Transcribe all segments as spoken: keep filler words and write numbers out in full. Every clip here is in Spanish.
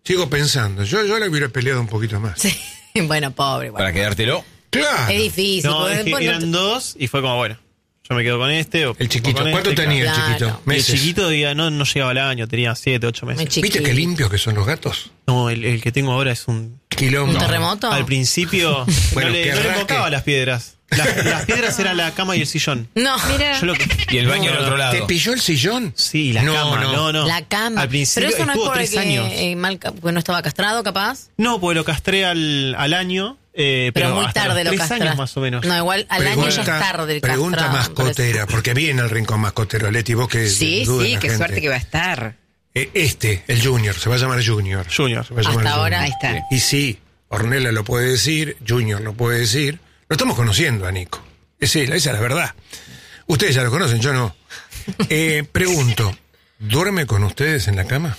Sigo pensando. Yo, yo la hubiera peleado un poquito más. Sí. Bueno, pobre. Bueno. ¿Para quedártelo? Claro. Es difícil. No, porque es que después no eran te- dos y fue como, bueno, yo me quedo con este. O, El chiquito. o con ¿Cuánto este, tenía claro. el chiquito? Y el Meses. chiquito diga, no, no llegaba al año, tenía siete, ocho meses. Muy chiquito. ¿Viste qué limpios que son los gatos? No, el, el que tengo ahora es un... Quilombo. ¿Un terremoto? Al principio Bueno, no le, que no le rasque. invocaba las piedras. Las, las piedras eran la cama y el sillón. No, Mira. Yo lo que- Y el baño No, al no, otro lado. ¿Te pilló el sillón? Sí, la No, cama, no. no, no. la cama. Al principio Pero eso no es estuvo porque tres años. eh, mal, porque no estaba castrado, capaz. No, porque lo castré al, al año. Eh, Pero, pero muy hasta tarde los lo tres castraste. años más o menos. No, igual al año ya es tarde el Pregunta castrado, mascotera, porque viene el rincón mascotero, Leti, vos que Sí, duda en sí, la qué gente. suerte que va a estar. Eh, Este, el Junior, se va a llamar Junior. Junior. Se va a llamar Hasta ahora. Ahí está. Y sí, Ornella lo puede decir, Junior lo puede decir. Lo estamos conociendo a Nico. Esa es, esa es la verdad. Ustedes ya lo conocen, yo no. Eh, pregunto, ¿duerme con ustedes en la cama?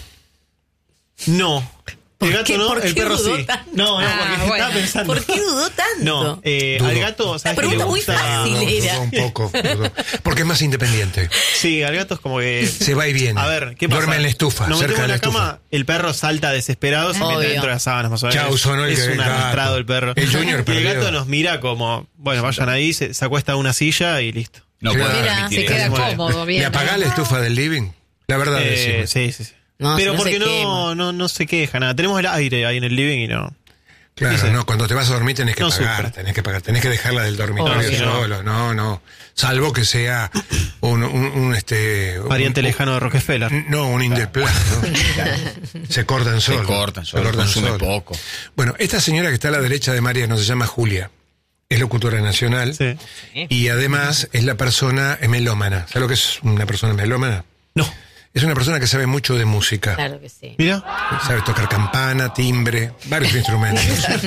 No. El ¿Por gato qué- no, por el qué perro dudó sí. tanto? No, no, Ah, porque bueno. estaba pensando. ¿Por qué dudó tanto? No, eh, Dudo. al gato, ¿sabes La qué le pregunta muy gusta? fácil. Dudó, era. dudó un poco. dudó. Porque es más independiente. Sí, al gato es como que... Se va y viene. A ver, ¿qué pasa? Duerme en la estufa, Nos cerca metemos de la en estufa. cama, el perro salta desesperado, se Obvio. mete dentro de las sábanas más o menos. Chau, sonó el es que- un gato. arrastrado el perro. El Junior y el perdió. gato nos mira como, bueno, vayan ahí, se, se acuesta en una silla y listo. No Claro. puedo Mira, permitir Se eso. queda Bueno. cómodo, bien. ¿Le apagás la estufa del living? La verdad, Eh, decime. sí, sí, sí. No, Pero si no porque se no, quema. no, no se queja nada. Tenemos el aire ahí en el living y no. Claro, Dice, no, cuando te vas a dormir tenés que no pagar, sufre. tenés que pagar, tenés que dejarla del dormitorio Obvio. solo, no, no, salvo que sea un, un, un, este... un- Pariente un- lejano de Rockefeller. No, un Indeplan, ¿no? Se cortan Se solos. cortan, solo consume solos. poco. Bueno, esta señora que está a la derecha de Mariano se llama Julia, es locutora nacional Sí. y además es la persona melómana. ¿Sabes lo que es una persona melómana? No. Es una persona que sabe mucho de música. Claro que sí. Mira. Sabe tocar campana, timbre, varios instrumentos.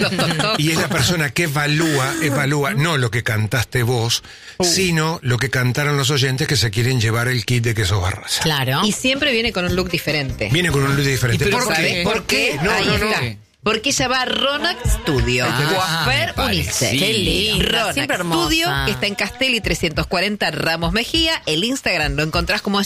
Y es la persona que evalúa, evalúa no lo que cantaste vos, sino lo que cantaron los oyentes que se quieren llevar el kit de Quesos Barraza. Claro. Y siempre viene con un look diferente. Viene con un look diferente. ¿Y pero ¿Por ¿Sabes qué? por qué? No, Ahí no, no. está. Porque ella va a Ronac Studio. Ah, Coafer me parecía. Unisex. Qué linda, Ronac siempre hermosa. Studio, que está en Castelli trescientos cuarenta Ramos Mejía. El Instagram lo encontrás como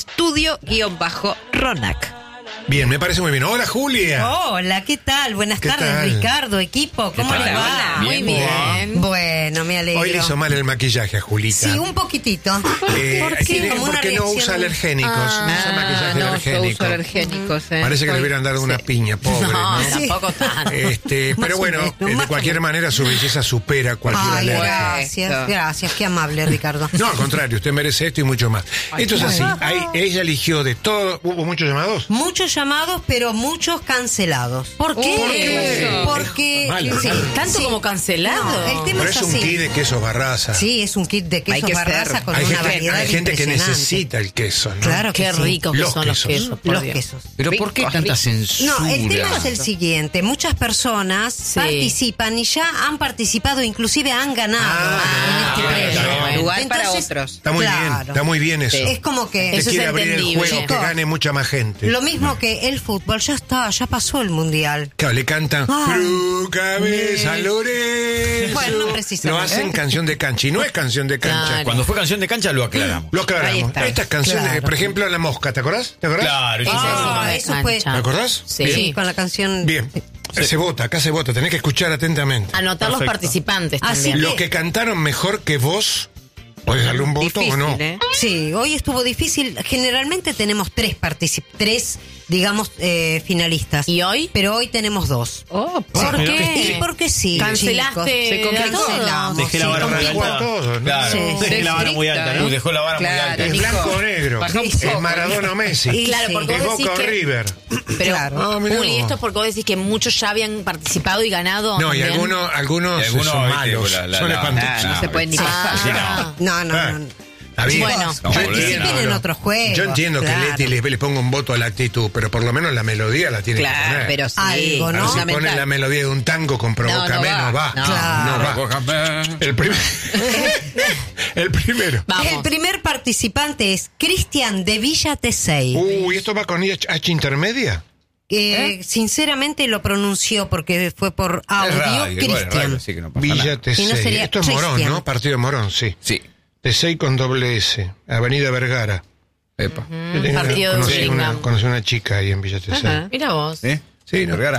estudio-ronac. Bien, me parece muy bien. Hola, Julia. Hola, ¿qué tal? Buenas ¿Qué tardes, tal? Ricardo, equipo, ¿cómo tal? le va? Hola, Muy bien. bien. Bueno, me alegro. Hoy le hizo mal el maquillaje a Julita. Sí, un poquitito. Eh, ¿Por qué? tiene- Como una porque no reacción- usa alergénicos. no usa maquillaje no, yo alergénico. uso alergénicos. eh. Parece que le Soy- hubieran dado una sí. piña, pobre. No, ¿no? tampoco tanto. Este, Más pero o bueno, menos, eh, de más o cualquier menos. manera su belleza supera cualquier Ay, alergia. gracias, Eso. gracias, qué amable, Ricardo. No, al contrario, usted merece esto y mucho más. Esto es así. Ahí, ella eligió de todo. ¿Hubo muchos llamados? Muchos llamados, pero muchos cancelados. ¿Por qué? ¿Por qué? Porque Malo, sí, malo. ¿Tanto sí. como cancelado? No, el tema Pero es es un así. kit de quesos Barraza. Sí, es un kit de Hay quesos que Barraza ser. con Hay una gente, variedad hay gente que impresionante. necesita el queso, ¿no? Claro que Qué sí. ricos que Los son los quesos. quesos, por Los Dios. quesos. Pero ¿por qué Rico, tanta rico. censura? No, el tema es el siguiente. Muchas personas Sí. participan y ya han participado, inclusive han ganado Ah, en este claro, premio. claro. Lugar para Entonces, otros. Está muy bien, claro. está muy bien eso. Es como que Usted Eso es quiere abrir el entendible. juego que Chicos, gane mucha más gente. lo mismo que el fútbol, ya está, ya pasó el mundial. Claro, le cantan Ay. Fru, cabeza, Lorenzo. Bueno, no precisamente. Lo hacen canción de cancha y no es canción de cancha. Claro. Cuando fue canción de cancha lo aclaramos. Lo Ahí aclaramos. está. Estas canciones, Claro. por ejemplo, La Mosca, ¿te acordás? ¿Te acordás? Claro, Ese sí, sí sí. no Ah, me eso cancha. fue- ¿Te acordás? Sí. Sí, con la canción. Bien. Se vota, acá se vota, tenés que escuchar atentamente. Anotar los Perfecto. participantes Así también. Los que cantaron mejor que vos, ¿podés darle un voto Difícil, o no? ¿eh? Sí, hoy estuvo difícil. Generalmente tenemos tres particip tres, digamos, eh, finalistas. ¿Y hoy? Pero hoy tenemos dos. Oh, ¿Por Mira. qué? Y porque sí. Cancelaste chicos. Se complicó. a todos. Cancelamos. Dejé la sí, vara muy contigo. alta. Todos, ¿no? Claro. Sí. Dejé la vara muy alta, ¿no? Uy, dejó la vara muy Claro, alta. Es Nico. blanco o negro. Bajó un Es poco. Maradona o Messi. Y Claro, sí. porque Es vos decís Boca o que... River. Pero, Claro. Ah, mirá Juli, vos. esto es porque vos decís que muchos ya habían participado y ganado. No, y también. algunos, algunos, Y algunos, son viste, malos. la- la- son la- espantosos. No se puede ni Ah. pasar. No, no, Ah, no. Está bien. Bueno. Vamos a Yo volver. entiendo, Participen en ¿no? otros juegos, Yo entiendo claro. que Leti le, le ponga un voto a la actitud, pero por lo menos la melodía la tiene que Claro, poner. pero sí. Algo, A ¿no? ver si fundamental. pone la melodía de un tango con Provócame, No, no no va. va. No. Claro. No va. Provócame. El, prim- el primero. Vamos. El primer participante es Cristian de Villa Tesey. Uy, ¿esto va con H, H intermedia? que sinceramente lo pronunció porque fue por audio, Es radio, bueno, Cristian. radio, así que no pasa Villa nada. Y no Tesey. sería Esto es Morón, Cristian. ¿no? Partido de Morón, sí. Sí. Tesey con doble S. Avenida Vergara. Epa. Yo tenía Partido de conocí, una, Burlingame. conocí una chica ahí en Villa Tesey. Ajá. Mira vos. ¿Eh? Sí, ¿no? Vergara.